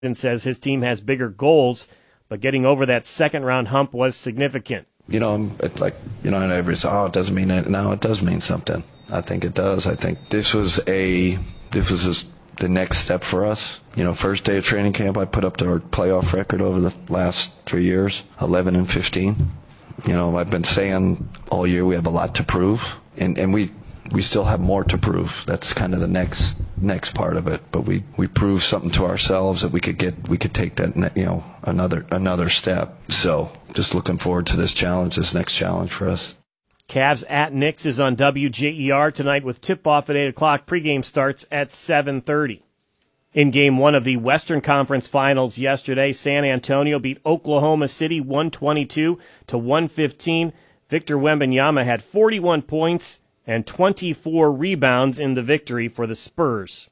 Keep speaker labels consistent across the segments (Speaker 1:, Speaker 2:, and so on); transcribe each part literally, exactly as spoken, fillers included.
Speaker 1: and says his team has bigger goals, but getting over that second-round hump was significant.
Speaker 2: You know, it's like, you know, and everybody says, oh, it doesn't mean it. No, it does mean something. I think it does. I think this was a, this was just the next step for us. You know, first day of training camp, I put up our playoff record over the last three years, eleven and fifteen. You know, I've been saying all year we have a lot to prove, and, and we we still have more to prove. That's kind of the next next part of it. But we, we proved something to ourselves that we could get we could take that, you know, another another step. So just looking forward to this challenge, this next challenge for us.
Speaker 1: Cavs at Knicks is on W J E R tonight with tip-off at eight o'clock. Pregame starts at seven thirty. In Game one of the Western Conference Finals yesterday, San Antonio beat Oklahoma City one twenty-two to one fifteen. Victor Wembanyama had forty-one points and twenty-four rebounds in the victory for the Spurs.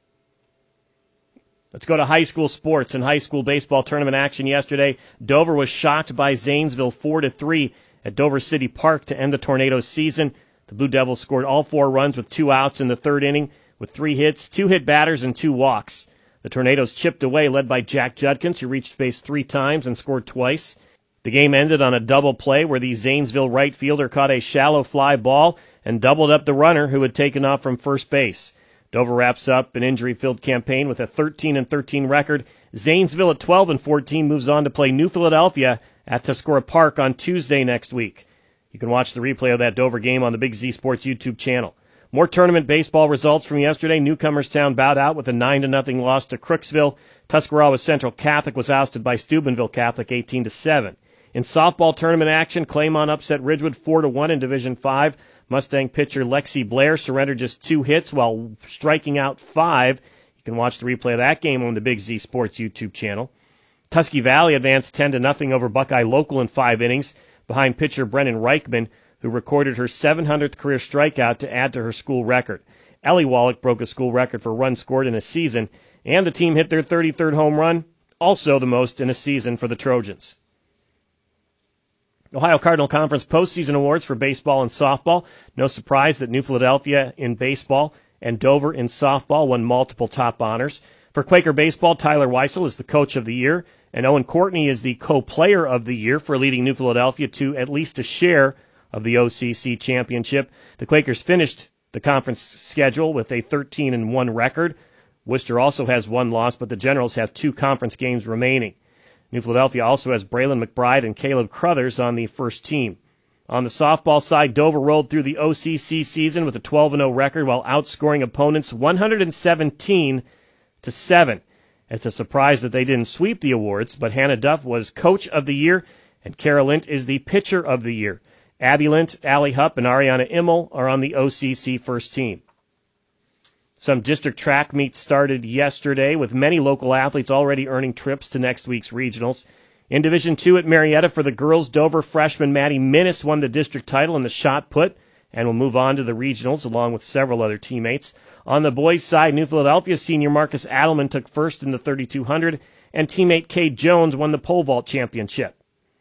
Speaker 1: Let's go to high school sports and high school baseball tournament action yesterday. Dover was shocked by Zanesville four to three at Dover City Park to end the Tornadoes' season. The Blue Devils scored all four runs with two outs in the third inning with three hits, two hit batters, and two walks. The Tornadoes chipped away, led by Jack Judkins, who reached base three times and scored twice. The game ended on a double play where the Zanesville right fielder caught a shallow fly ball and doubled up the runner who had taken off from first base. Dover wraps up an injury-filled campaign with a thirteen and thirteen record. Zanesville at twelve and fourteen moves on to play New Philadelphia at Tuscarora Park on Tuesday next week. You can watch the replay of that Dover game on the Big Z Sports YouTube channel. More tournament baseball results from yesterday. Newcomerstown bowed out with a nine to nothing loss to Crooksville. Tuscarawas Central Catholic was ousted by Steubenville Catholic eighteen to seven. In softball tournament action, Claymont upset Ridgewood four to one in Division five. Mustang pitcher Lexi Blair surrendered just two hits while striking out five. You can watch the replay of that game on the Big Z Sports YouTube channel. Tusky Valley advanced ten to nothing over Buckeye Local in five innings behind pitcher Brennan Reichman, who recorded her seven hundredth career strikeout to add to her school record. Ellie Wallach broke a school record for runs scored in a season, and the team hit their thirty-third home run, also the most in a season for the Trojans. Ohio Cardinal Conference postseason awards for baseball and softball. No surprise that New Philadelphia in baseball and Dover in softball won multiple top honors. For Quaker baseball, Tyler Weissel is the coach of the year, and Owen Courtney is the co-player of the year for leading New Philadelphia to at least a share of the O C C championship. The Quakers finished the conference schedule with a thirteen and one record. Worcester also has one loss, but the Generals have two conference games remaining. New Philadelphia also has Braylon McBride and Caleb Crothers on the first team. On the softball side, Dover rolled through the O C C season with a twelve and oh record while outscoring opponents one hundred seventeen to seven. It's a surprise that they didn't sweep the awards, but Hannah Duff was coach of the year, and Kara Lint is the pitcher of the year. Abby Lint, Allie Hupp, and Ariana Immel are on the O C C first team. Some district track meets started yesterday, with many local athletes already earning trips to next week's regionals. In Division two at Marietta for the girls, Dover freshman Maddie Minnis won the district title in the shot put and will move on to the regionals along with several other teammates. On the boys' side, New Philadelphia senior Marcus Adelman took first in the thirty-two hundred, and teammate Cade Jones won the pole vault championship.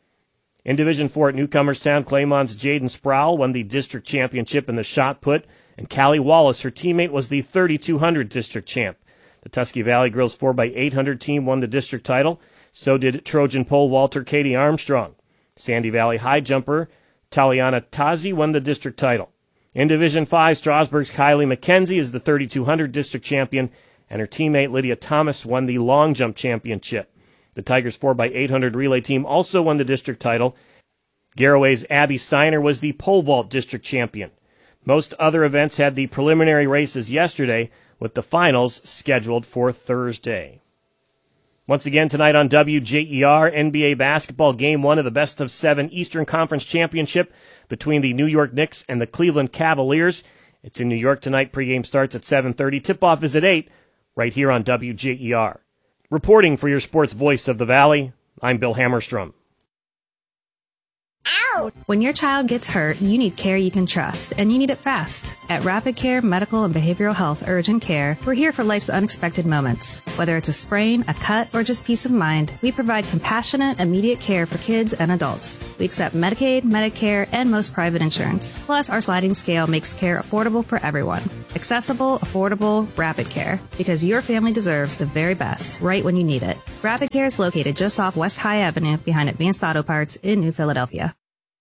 Speaker 1: In Division four at Newcomerstown, Claymont's Jaden Sproul won the district championship in the shot put, and Callie Wallace, her teammate, was the thirty-two hundred district champ. The Tusky Valley girls four by eight hundred team won the district title. So did Trojan pole vaulter Katie Armstrong. Sandy Valley high jumper Taliana Tazi won the district title. In Division five, Strasburg's Kylie McKenzie is the thirty-two hundred district champion, and her teammate Lydia Thomas won the long jump championship. The Tigers four by eight hundred relay team also won the district title. Garraway's Abby Steiner was the pole vault district champion. Most other events had the preliminary races yesterday, with the finals scheduled for Thursday. Once again tonight on W J E R, N B A basketball game one of the best of seven Eastern Conference Championship between the New York Knicks and the Cleveland Cavaliers. It's in New York tonight. Pregame starts at seven thirty. Tip-off is at eight, right here on W J E R. Reporting for your sports voice of the Valley, I'm Bill Hammerstrom.
Speaker 3: Ow! When your child gets hurt, you need care you can trust, and you need it fast. At Rapid Care Medical and Behavioral Health Urgent Care, we're here for life's unexpected moments. Whether it's a sprain, a cut, or just peace of mind, we provide compassionate, immediate care for kids and adults. We accept Medicaid, Medicare, and most private insurance. Plus, our sliding scale makes care affordable for everyone. Accessible, affordable, Rapid Care. Because your family deserves the very best, right when you need it. Rapid Care is located just off West High Avenue behind Advanced Auto Parts in New Philadelphia.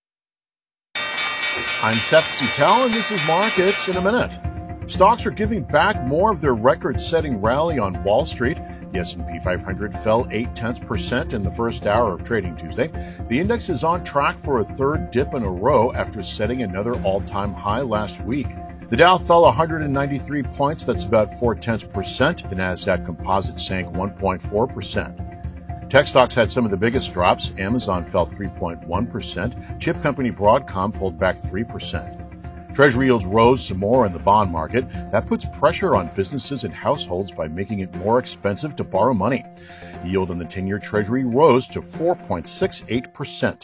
Speaker 4: I'm Seth Sutel, and this is Markets in a Minute. Stocks are giving back more of their record-setting rally on Wall Street. The S and P five hundred fell eight tenths percent in the first hour of trading Tuesday. The index is on track for a third dip in a row after setting another all-time high last week. The Dow fell one hundred ninety-three points, that's about four tenths percent. The Nasdaq Composite sank one point four percent. Tech stocks had some of the biggest drops. Amazon fell three point one percent. Chip company Broadcom pulled back three percent. Treasury yields rose some more in the bond market. That puts pressure on businesses and households by making it more expensive to borrow money. The yield on the ten-year Treasury rose to four point six eight percent.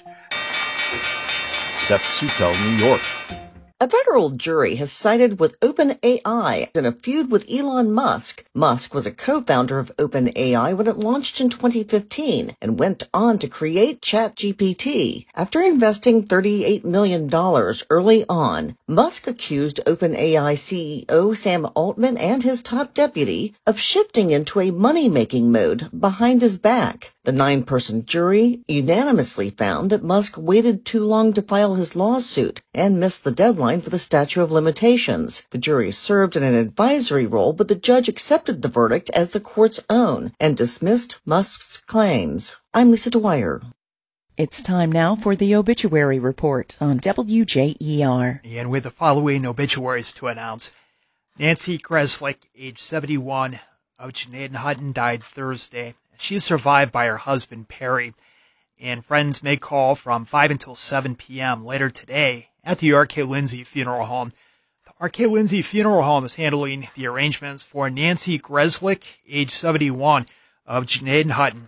Speaker 4: Seth Sutel, New York.
Speaker 5: A federal jury has sided with OpenAI in a feud with Elon Musk. Musk was a co-founder of OpenAI when it launched in twenty fifteen and went on to create ChatGPT. After investing thirty-eight million dollars early on, Musk accused OpenAI C E O Sam Altman and his top deputy of shifting into a money-making mode behind his back. The nine-person jury unanimously found that Musk waited too long to file his lawsuit and missed the deadline for the statute of limitations. The jury served in an advisory role, but the judge accepted the verdict as the court's own and dismissed Musk's claims. I'm Lisa Dwyer.
Speaker 6: It's time now for the obituary report on W J E R.
Speaker 7: And with the following obituaries to announce, Nancy Kreslik, age seventy-one, of Janaden Hutton, died Thursday. She is survived by her husband, Perry, and friends may call from five until seven p.m. later today at the R K Lindsay Funeral Home. The R K Lindsay Funeral Home is handling the arrangements for Nancy Kreslik, age seventy-one, of Janaden Hutton.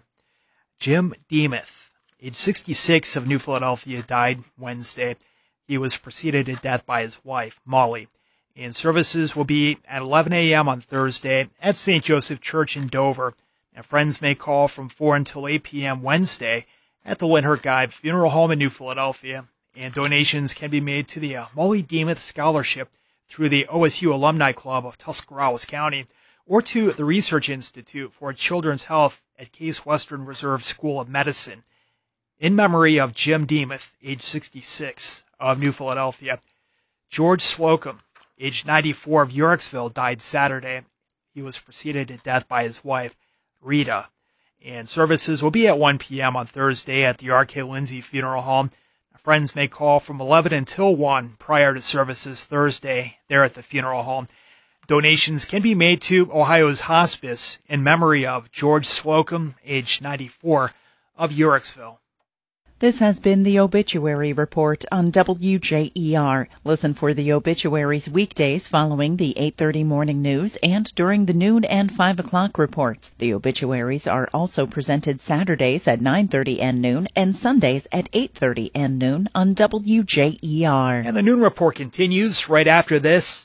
Speaker 7: Jim Demuth, age sixty-six, of New Philadelphia, died Wednesday. He was preceded to death by his wife, Molly. And services will be at eleven a.m. on Thursday at Saint Joseph Church in Dover. And friends may call from four until eight p.m. Wednesday at the Linhart Guide Funeral Home in New Philadelphia. And donations can be made to the uh, Molly Demuth Scholarship through the O S U Alumni Club of Tuscarawas County or to the Research Institute for Children's Health at Case Western Reserve School of Medicine. In memory of Jim Demuth, age sixty-six, of New Philadelphia. George Slocum, age ninety-four, of Yorksville, died Saturday. He was preceded to death by his wife, Rita. And services will be at one p.m. on Thursday at the R K Lindsay Funeral Home. Friends may call from eleven until one prior to services Thursday there at the funeral home. Donations can be made to Ohio's Hospice in memory of George Slocum, age ninety-four, of Yorksville.
Speaker 6: This has been the Obituary Report on W J E R. Listen for the obituaries weekdays following the eight thirty morning news and during the noon and five o'clock reports. The obituaries are also presented Saturdays at nine thirty and noon and Sundays at eight thirty and noon on W J E R.
Speaker 7: And the noon report continues right after this.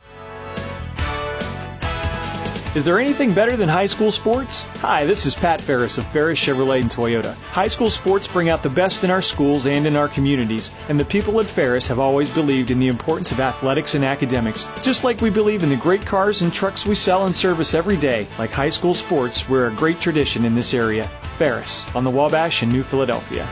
Speaker 8: Is there anything better than high school sports? Hi, this is Pat Ferris of Ferris Chevrolet and Toyota. High school sports bring out the best in our schools and in our communities, and the people at Ferris have always believed in the importance of athletics and academics. Just like we believe in the great cars and trucks we sell and service every day, like high school sports, we're a great tradition in this area. Ferris, on the Wabash in New Philadelphia.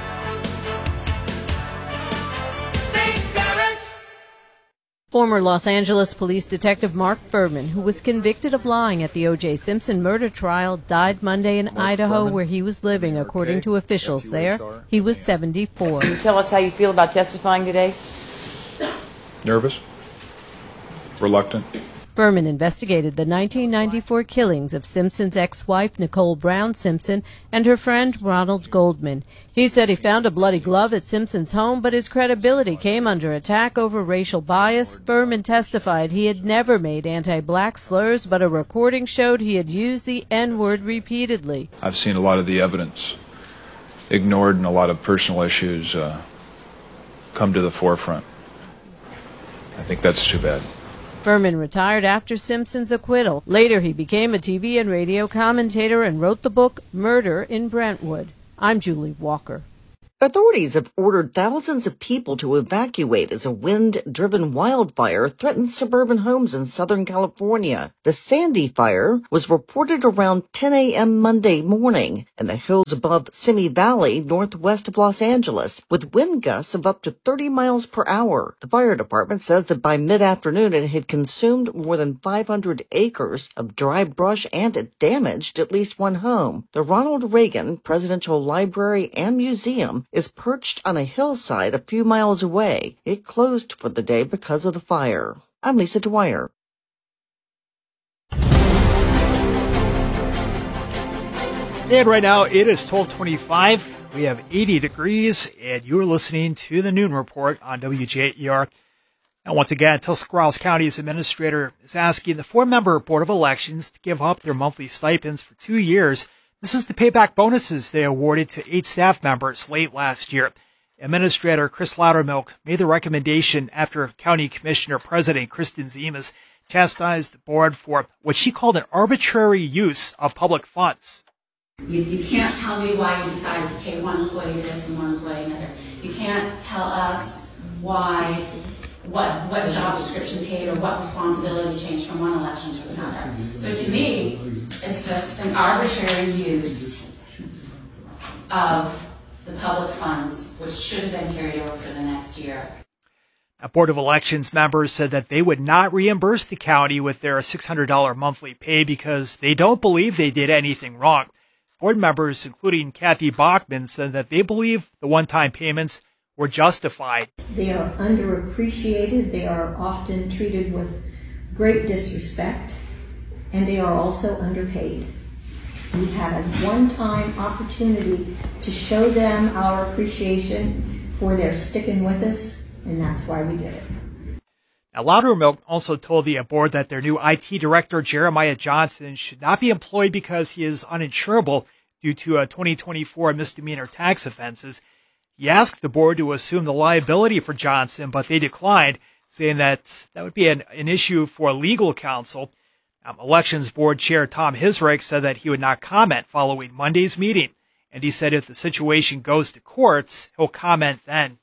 Speaker 9: Former Los Angeles Police Detective Mark Furman, who was convicted of lying at the O J Simpson murder trial, died Monday in Mark Idaho, Furman, where he was living, according okay. to officials there. He was seventy-four.
Speaker 10: Can you tell us how you feel about testifying today?
Speaker 11: Nervous. Reluctant.
Speaker 9: Furman investigated the nineteen ninety-four killings of Simpson's ex-wife, Nicole Brown Simpson, and her friend, Ronald Goldman. He said he found a bloody glove at Simpson's home, but his credibility came under attack over racial bias. Furman testified he had never made anti-black slurs, but a recording showed he had used the N-word repeatedly.
Speaker 11: I've seen a lot of the evidence ignored and a lot of personal issues uh, come to the forefront. I think that's too bad.
Speaker 9: Furman retired after Simpson's acquittal. Later, he became a T V and radio commentator and wrote the book Murder in Brentwood. I'm Julie Walker.
Speaker 5: Authorities have ordered thousands of people to evacuate as a wind-driven wildfire threatens suburban homes in Southern California. The Sandy Fire was reported around ten a.m. Monday morning in the hills above Simi Valley, northwest of Los Angeles, with wind gusts of up to thirty miles per hour. The fire department says that by mid-afternoon it had consumed more than five hundred acres of dry brush and it damaged at least one home. The Ronald Reagan Presidential Library and Museum is perched on a hillside a few miles away. It closed for the day because of the fire. I'm Lisa Dwyer.
Speaker 7: And right now it is twelve twenty-five. We have eighty degrees, and you're listening to the Noon Report on W J E R. And once again, Tuscarawas County's administrator is asking the four-member Board of Elections to give up their monthly stipends for two years. This is to pay back bonuses they awarded to eight staff members late last year. Administrator Chris Loudermilk made the recommendation after County Commissioner President Kristen Zimas chastised the board for what she called an arbitrary use of public funds.
Speaker 12: You, you can't tell me why you decided to pay one employee this and one employee another. You can't tell us why, what what job description paid or what responsibility changed from one election to another. So to me, it's just an arbitrary use of the public funds, which should have been carried over for the next year.
Speaker 7: A Board of Elections members said that they would not reimburse the county with their six hundred dollars monthly pay because they don't believe they did anything wrong. Board members, including Kathy Bachman, said that they believe the one-time payments were justified.
Speaker 13: They are underappreciated. They are often treated with great disrespect, and they are also underpaid. We had a one-time opportunity to show them our appreciation for their sticking with us, and that's why we did it.
Speaker 7: Now, Loudermilk also told the board that their new I T director, Jeremiah Johnson, should not be employed because he is uninsurable due to a twenty twenty-four misdemeanor tax offenses. He asked the board to assume the liability for Johnson, but they declined, saying that that would be an, an issue for legal counsel. Um, Elections Board Chair Tom Hisrich said that he would not comment following Monday's meeting, and he said if the situation goes to courts, he'll comment then.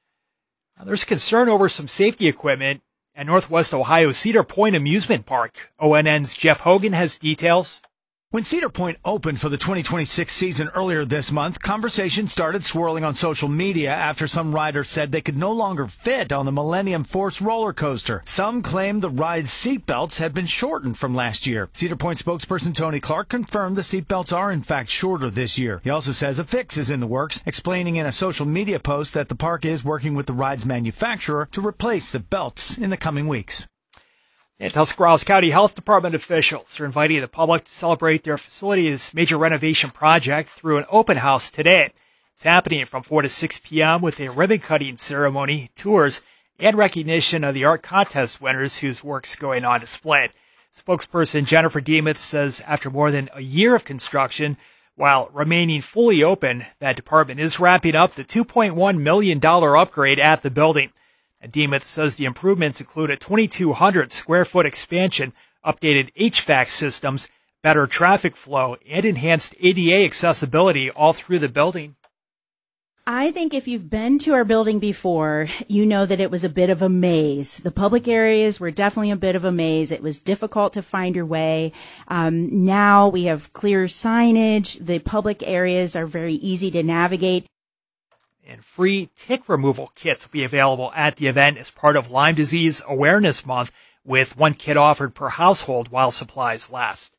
Speaker 7: Now, there's concern over some safety equipment at Northwest Ohio Cedar Point Amusement Park. O N N's Jeff Hogan has details.
Speaker 14: When Cedar Point opened for the twenty twenty-six season earlier this month, conversation started swirling on social media after some riders said they could no longer fit on the Millennium Force roller coaster. Some claimed the ride's seatbelts had been shortened from last year. Cedar Point spokesperson Tony Clark confirmed the seatbelts are in fact shorter this year. He also says a fix is in the works, explaining in a social media post that the park is working with the ride's manufacturer to replace the belts in the coming weeks.
Speaker 7: And Tuscarawas County Health Department officials are inviting the public to celebrate their facility's major renovation project through an open house today. It's happening from four to six p.m. with a ribbon-cutting ceremony, tours, and recognition of the art contest winners whose work's going on display. Spokesperson Jennifer Demuth says after more than a year of construction, while remaining fully open, that department is wrapping up the two point one million dollars upgrade at the building. Demuth says the improvements include a twenty-two hundred square foot expansion, updated H V A C systems, better traffic flow, and enhanced A D A accessibility all through the building.
Speaker 15: I think if you've been to our building before, you know that it was a bit of a maze. The public areas were definitely a bit of a maze. It was difficult to find your way. Um, now we have clear signage. The public areas are very easy to navigate.
Speaker 7: And free tick removal kits will be available at the event as part of Lyme Disease Awareness Month, with one kit offered per household while supplies last.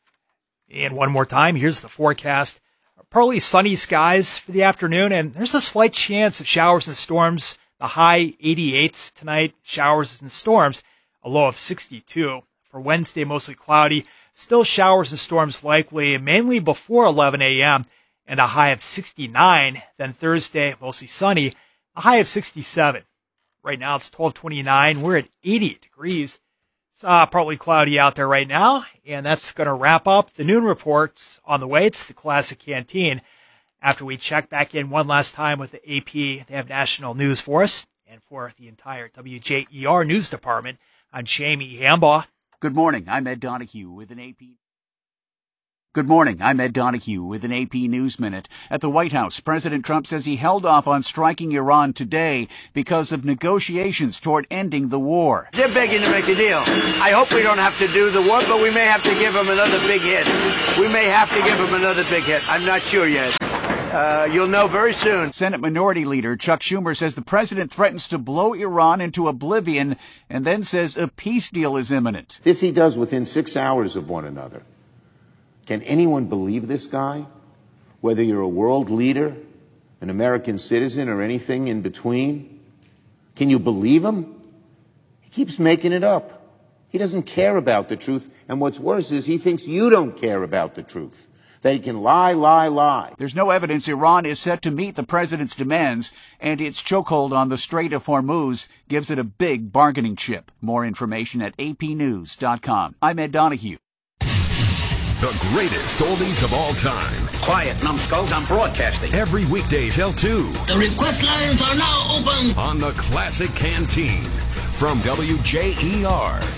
Speaker 7: And one more time, here's the forecast. Partly sunny skies for the afternoon, and there's a slight chance of showers and storms. The high eighty-eight tonight, showers and storms, a low of sixty-two. For Wednesday, mostly cloudy, still showers and storms likely, mainly before eleven a.m., and a high of sixty-nine. Then Thursday, mostly sunny, a high of sixty-seven. Right now it's twelve twenty-nine. We're at eighty degrees. It's uh, partly cloudy out there right now, and that's going to wrap up the Noon Report. On the way, it's the Classic Canteen. After we check back in one last time with the A P, they have national news for us. And for the entire W J E R News Department, I'm Jamie Hambaugh.
Speaker 16: Good morning. I'm Ed Donahue with an A P. Good morning. I'm Ed Donahue with an A P News Minute. At the White House, President Trump says he held off on striking Iran today because of negotiations toward ending the war.
Speaker 17: They're begging to make a deal. I hope we don't have to do the war, but we may have to give them another big hit. We may have to give them another big hit. I'm not sure yet. Uh, you'll know very soon.
Speaker 16: Senate Minority Leader Chuck Schumer says the president threatens to blow Iran into oblivion and then says a peace deal is imminent.
Speaker 18: This he does within six hours of one another. Can anyone believe this guy? Whether you're a world leader, an American citizen, or anything in between? Can you believe him? He keeps making it up. He doesn't care about the truth, and what's worse is he thinks you don't care about the truth. That he can lie, lie, lie.
Speaker 16: There's no evidence Iran is set to meet the president's demands, and its chokehold on the Strait of Hormuz gives it a big bargaining chip. More information at A P news dot com. I'm Ed Donahue.
Speaker 19: The greatest oldies of all time.
Speaker 20: Quiet, numbskulls, I'm broadcasting.
Speaker 19: Every weekday till two.
Speaker 20: The request lines are now open.
Speaker 19: On the Classic Canteen from W J E R.